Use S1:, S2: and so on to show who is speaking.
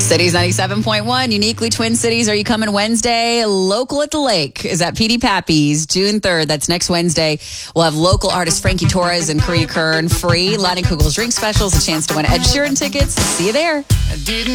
S1: Cities 97.1, uniquely Twin Cities. Are you coming Wednesday? Local at the Lake is at PD Pappy's, June 3rd. That's next Wednesday. We'll have local artists Frankie Torres and Karina Kern free. Lining Kugel's drink specials, a chance to win Ed Sheeran tickets. See you there.